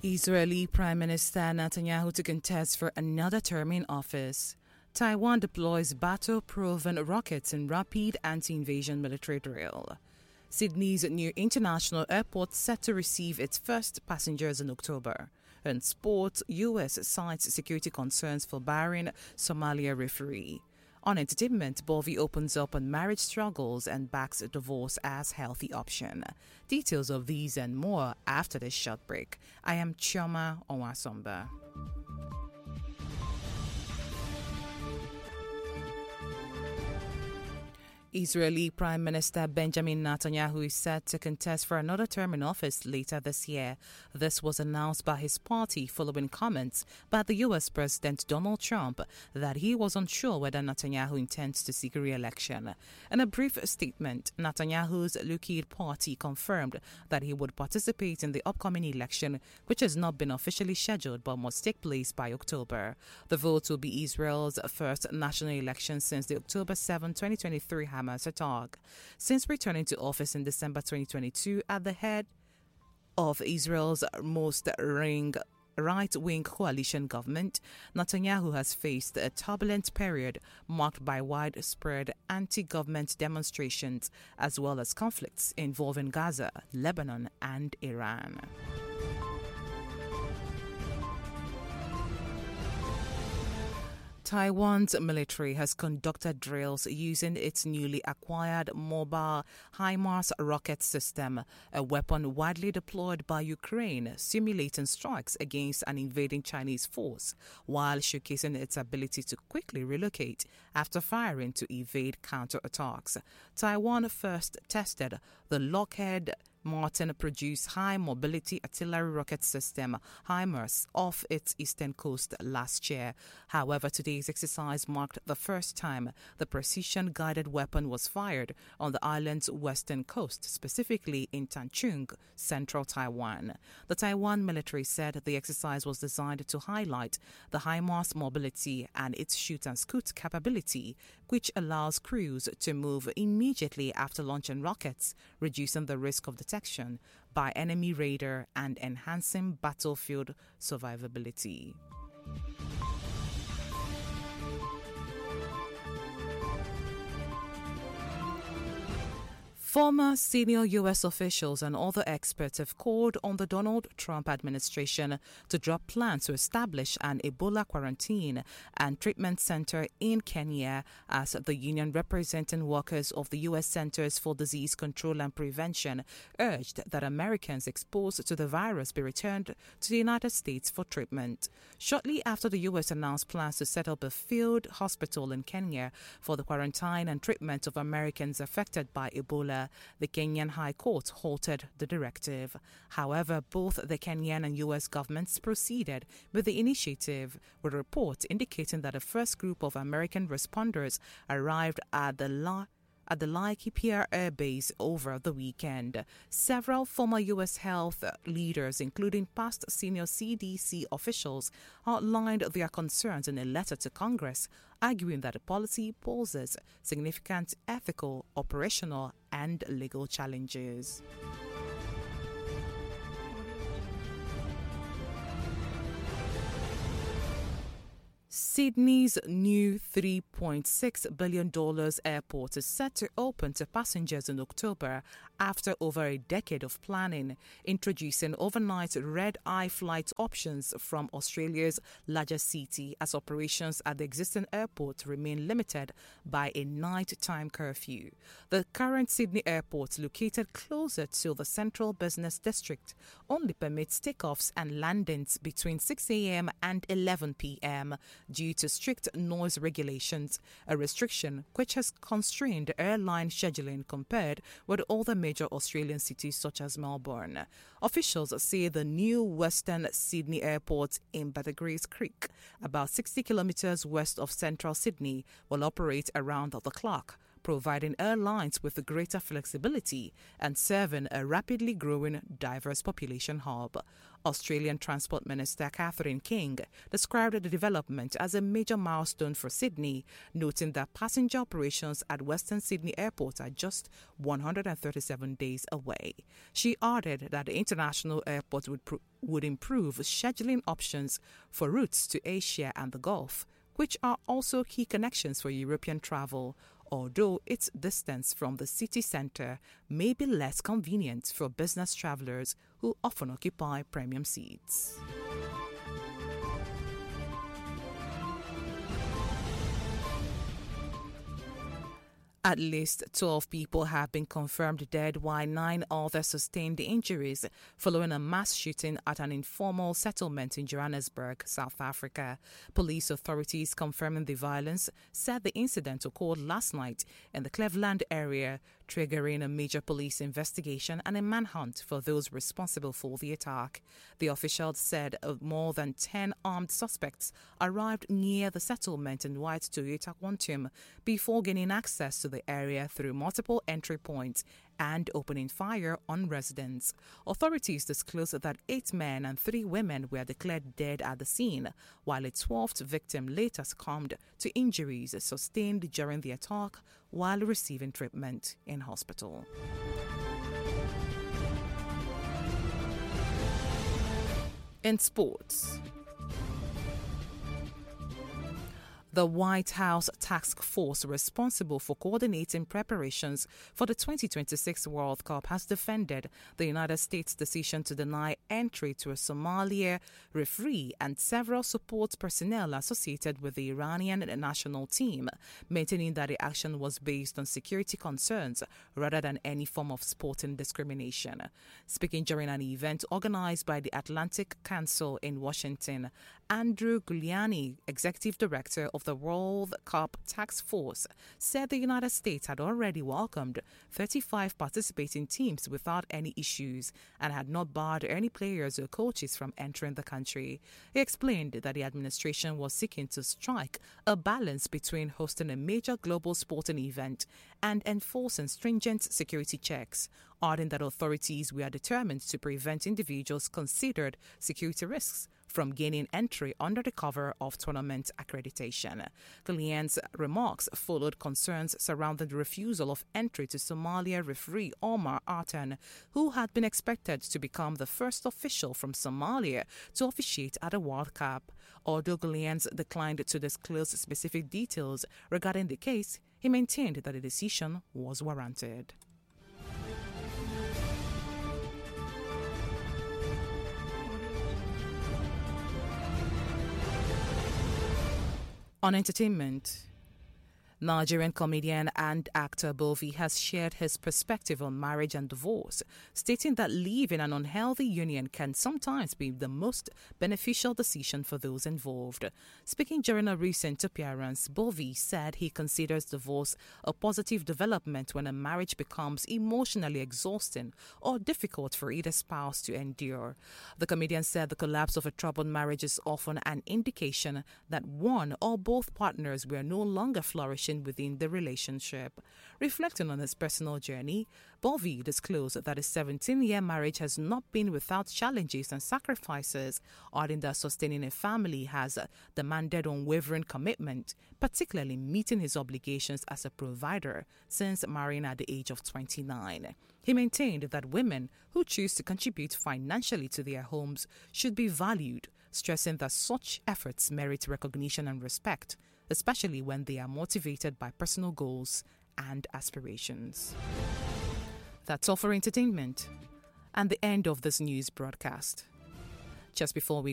Israeli Prime Minister Netanyahu to contest for another term in office. Taiwan deploys battle-proven rockets in rapid anti-invasion military drill. Sydney's new international airport set to receive its first passengers in October. In sports, US cites security concerns for Bahrain Somalia referee. On entertainment, Bovi opens up on marriage struggles and backs divorce as healthy option. Details of these and more after this short break. I am Chioma Onwasomba. Israeli Prime Minister Benjamin Netanyahu is set to contest for another term in office later this year. This was announced by his party following comments by the U.S. President Donald Trump that he was unsure whether Netanyahu intends to seek re-election. In a brief statement, Netanyahu's Likud party confirmed that he would participate in the upcoming election, which has not been officially scheduled but must take place by October. The vote will be Israel's first national election since the October 7, 2023 Hamas attack. Since returning to office in December 2022 at the head of Israel's most right-wing coalition government, Netanyahu has faced a turbulent period marked by widespread anti-government demonstrations as well as conflicts involving Gaza, Lebanon, and Iran. Taiwan's military has conducted drills using its newly acquired mobile HIMARS rocket system, a weapon widely deployed by Ukraine, simulating strikes against an invading Chinese force, while showcasing its ability to quickly relocate after firing to evade counterattacks. Taiwan first tested the Lockheed Martin-produced high-mobility artillery rocket system, HIMARS, off its eastern coast last year. However, today's exercise marked the first time the precision-guided weapon was fired on the island's western coast, specifically in Taichung, central Taiwan. The Taiwan military said the exercise was designed to highlight the HIMARS mobility and its shoot-and-scoot capability, which allows crews to move immediately after launching rockets, reducing the risk of detection by enemy radar and enhancing battlefield survivability. Former senior U.S. officials and other experts have called on the Donald Trump administration to drop plans to establish an Ebola quarantine and treatment center in Kenya, as the union representing workers of the U.S. Centers for Disease Control and Prevention urged that Americans exposed to the virus be returned to the United States for treatment. Shortly after the U.S. announced plans to set up a field hospital in Kenya for the quarantine and treatment of Americans affected by Ebola, the Kenyan High Court halted the directive. However, both the Kenyan and U.S. governments proceeded with the initiative, with reports indicating that a first group of American responders arrived at the Laikipia Air Base over the weekend. Several former U.S. health leaders, including past senior CDC officials, outlined their concerns in a letter to Congress, arguing that the policy poses significant ethical, operational, and legal challenges. Sydney's new $3.6 billion airport is set to open to passengers in October after over a decade of planning, introducing overnight red-eye flight options from Australia's largest city, as operations at the existing airport remain limited by a nighttime curfew. The current Sydney airport, located closer to the central business district, only permits takeoffs and landings between 6 a.m. and 11 p.m. due to strict noise regulations, a restriction which has constrained airline scheduling compared with other major Australian cities such as Melbourne. Officials say the new Western Sydney Airport in Battergrace Creek, about 60 kilometres west of central Sydney, will operate around the clock, providing airlines with greater flexibility and serving a rapidly growing diverse population hub. Australian Transport Minister Catherine King described the development as a major milestone for Sydney, noting that passenger operations at Western Sydney Airport are just 137 days away. She added that the international airport would improve scheduling options for routes to Asia and the Gulf, which are also key connections for European travel, although its distance from the city centre may be less convenient for business travellers who often occupy premium seats. At least 12 people have been confirmed dead while 9 others sustained injuries following a mass shooting at an informal settlement in Johannesburg, South Africa. Police authorities confirming the violence said the incident occurred last night in the Cleveland area, triggering a major police investigation and a manhunt for those responsible for the attack. The officials said more than 10 armed suspects arrived near the settlement in white Toyota Quantum before gaining access to the area through multiple entry points and opening fire on residents. Authorities disclosed that 8 men and 3 women were declared dead at the scene, while a 12th victim later succumbed to injuries sustained during the attack while receiving treatment in hospital. In sports, the White House task force responsible for coordinating preparations for the 2026 World Cup has defended the United States' decision to deny entry to a Somalia referee and several support personnel associated with the Iranian national team, maintaining that the action was based on security concerns rather than any form of sporting discrimination. Speaking during an event organized by the Atlantic Council in Washington, Andrew Giuliani, executive director of the World Cup Task Force, said the United States had already welcomed 35 participating teams without any issues and had not barred any players or coaches from entering the country. He explained that the administration was seeking to strike a balance between hosting a major global sporting event and enforcing stringent security checks, adding that authorities were determined to prevent individuals considered security risks from gaining entry under the cover of tournament accreditation. Giuliani's remarks followed concerns surrounding the refusal of entry to Somalia referee Omar Artan, who had been expected to become the first official from Somalia to officiate at a World Cup. Although Giuliani declined to disclose specific details regarding the case, he maintained that the decision was warranted. On entertainment, Nigerian comedian and actor Bovi has shared his perspective on marriage and divorce, stating that leaving an unhealthy union can sometimes be the most beneficial decision for those involved. Speaking during a recent appearance, Bovi said he considers divorce a positive development when a marriage becomes emotionally exhausting or difficult for either spouse to endure. The comedian said the collapse of a troubled marriage is often an indication that one or both partners were no longer flourishing within the relationship. Reflecting on his personal journey, Bovi disclosed that his 17-year marriage has not been without challenges and sacrifices, adding that sustaining a family has demanded unwavering commitment, particularly meeting his obligations as a provider since marrying at the age of 29. He maintained that women who choose to contribute financially to their homes should be valued, stressing that such efforts merit recognition and respect, especially when they are motivated by personal goals and aspirations. That's all for entertainment and the end of this news broadcast. Just before we